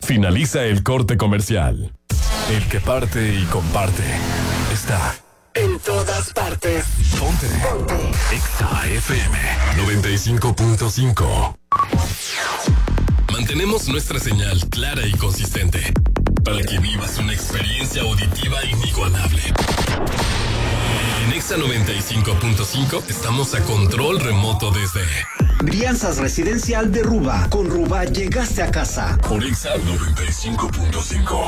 Finaliza el corte comercial. El que parte y comparte está en todas partes. Ponte. Exa FM 95.5. Mantenemos nuestra señal clara y consistente para que vivas una experiencia auditiva inigualable. En Exa 95.5 estamos a control remoto desde Brianzas Residencial de Ruba. Con Ruba llegaste a casa. por Exa 95.5.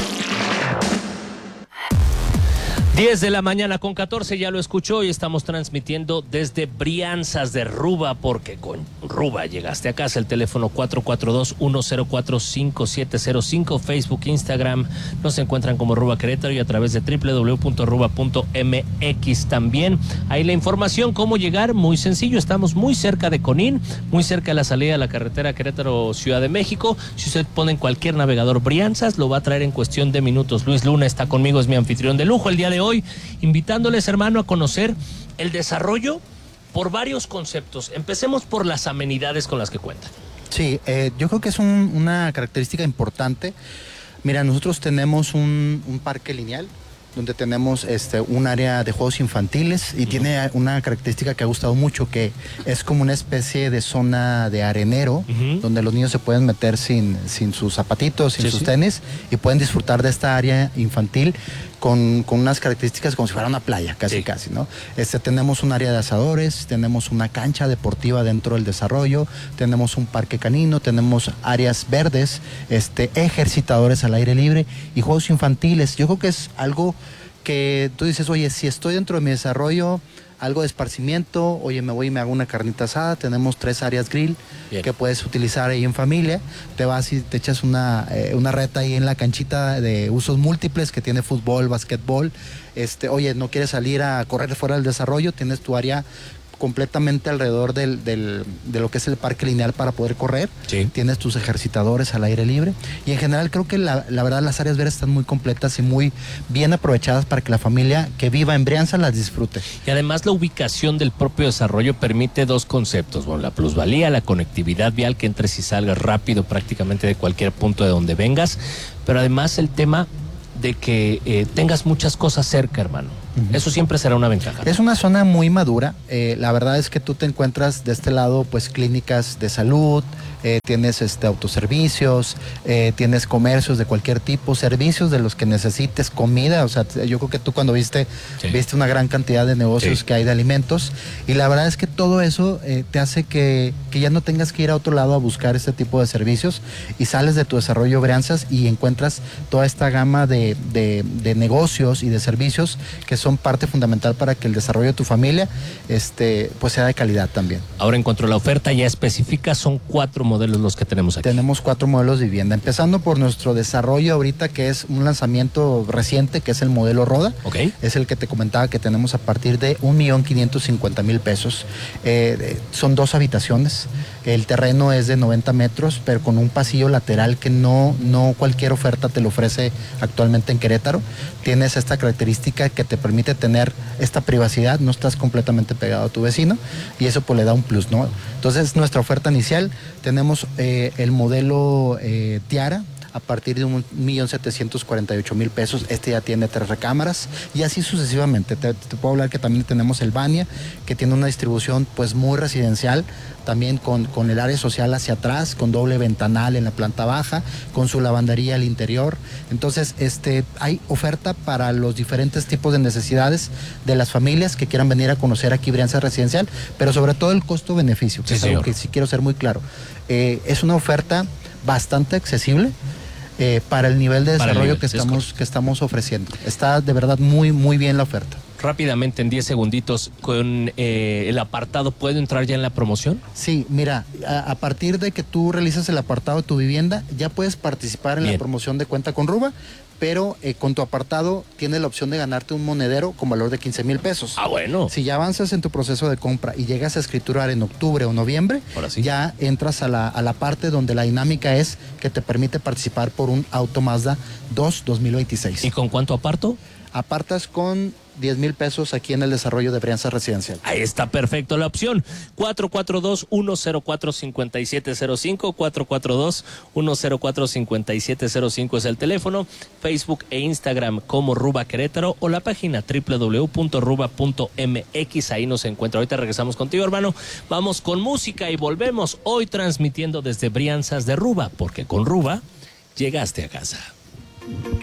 10 de la mañana con 14, ya lo escuchó, y estamos transmitiendo desde Brianzas de Ruba, porque con Ruba llegaste a casa. El teléfono 442-104-5705, Facebook, Instagram, nos encuentran como Ruba Querétaro y a través de www.ruba.mx también. Ahí la información, cómo llegar, muy sencillo, estamos muy cerca de Conín, muy cerca de la salida de la carretera Querétaro-Ciudad de México. Si usted pone en cualquier navegador Brianzas, lo va a traer en cuestión de minutos. Luis Luna está conmigo, es mi anfitrión de lujo el día de hoy, invitándoles, hermano, a conocer el desarrollo por varios conceptos. Empecemos por las amenidades con las que cuentan. Sí, yo creo que es una característica importante. Mira, nosotros tenemos un parque lineal donde tenemos un área de juegos infantiles y tiene una característica que ha gustado mucho, que es como una especie de zona de arenero, donde los niños se pueden meter sin sus zapatitos, sin sus tenis, y pueden disfrutar de esta área infantil con unas características como si fuera una playa, casi, ¿no? Tenemos un área de asadores, tenemos una cancha deportiva dentro del desarrollo, tenemos un parque canino, tenemos áreas verdes, ejercitadores al aire libre y juegos infantiles. Yo creo que es algo que tú dices, oye, si estoy dentro de mi desarrollo, algo de esparcimiento, oye, me voy y me hago una carnita asada. Tenemos 3 áreas grill que puedes utilizar ahí en familia. Te vas y te echas una reta ahí en la canchita de usos múltiples que tiene fútbol, basquetbol. Oye, no quieres salir a correr fuera del desarrollo, tienes tu área completamente alrededor de lo que es el parque lineal para poder correr. Tienes tus ejercitadores al aire libre y en general creo que la verdad las áreas verdes están muy completas y muy bien aprovechadas para que la familia que viva en Brianzas las disfrute. Y además la ubicación del propio desarrollo permite 2 conceptos. Bueno, la plusvalía, la conectividad vial, que entres y salgas rápido prácticamente de cualquier punto de donde vengas, pero además el tema de que tengas muchas cosas cerca, hermano. Eso siempre será una ventaja. Es una zona muy madura. La verdad es que tú te encuentras de este lado, pues, clínicas de salud, tienes autoservicios, tienes comercios de cualquier tipo, servicios de los que necesites, comida. O sea, yo creo que tú cuando viste una gran cantidad de negocios que hay de alimentos, y la verdad es que todo eso te hace que ya no tengas que ir a otro lado a buscar este tipo de servicios, y sales de tu desarrollo Brianzas y encuentras toda esta gama de negocios y de servicios que son parte fundamental para que el desarrollo de tu familia pues sea de calidad también. Ahora, en cuanto a la oferta ya específica, son 4 modelos los que tenemos aquí. Tenemos 4 modelos de vivienda, empezando por nuestro desarrollo ahorita, que es un lanzamiento reciente, que es el modelo Roda. Es el que te comentaba, que tenemos a partir de 1,550,000 pesos. Son 2 habitaciones, el terreno es de 90 metros, pero con un pasillo lateral que no cualquier oferta te lo ofrece actualmente en Querétaro. Tienes esta característica que te permite tener esta privacidad, no estás completamente pegado a tu vecino, y eso pues le da un plus, ¿no? Entonces, nuestra oferta inicial, tenemos el modelo Tiara a partir de 1,748,000 pesos. Ya tiene 3 recámaras y así sucesivamente. Te puedo hablar que también tenemos el Bania, que tiene una distribución pues muy residencial, también con el área social hacia atrás, con doble ventanal en la planta baja, con su lavandería al interior. Entonces, hay oferta para los diferentes tipos de necesidades de las familias que quieran venir a conocer aquí Brianzas Residencial, pero sobre todo el costo-beneficio, que es algo que sí quiero ser muy claro. Es una oferta bastante accesible para el nivel de desarrollo que estamos ofreciendo. Está de verdad muy, muy bien la oferta. Rápidamente, en 10 segunditos, con el apartado, ¿puedo entrar ya en la promoción? Sí, mira, a partir de que tú realizas el apartado de tu vivienda, ya puedes participar en la promoción de Cuenta con Ruba, pero con tu apartado tienes la opción de ganarte un monedero con valor de 15,000 pesos. Ah, bueno. Si ya avanzas en tu proceso de compra y llegas a escriturar en octubre o noviembre, ya entras a la parte donde la dinámica es que te permite participar por un auto Mazda 2 2026. ¿Y con cuánto aparto? Apartas con 10,000 pesos aquí en el desarrollo de Brianza Residencial. Ahí está perfecto la opción. 442-104-5705, 442-104-5705 es el teléfono, Facebook e Instagram como Ruba Querétaro o la página www.ruba.mx, ahí nos encuentra. Ahorita regresamos contigo, hermano. Vamos con música y volvemos hoy transmitiendo desde Brianzas de Ruba, porque con Ruba llegaste a casa.